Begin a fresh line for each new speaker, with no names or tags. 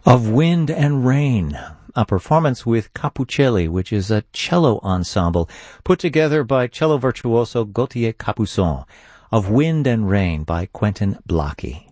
Of Wind and Rain, a performance with Capucelli, which is a cello ensemble put together by cello virtuoso Gauthier Capuçon. Of Wind and Rain by Quentin Blackie.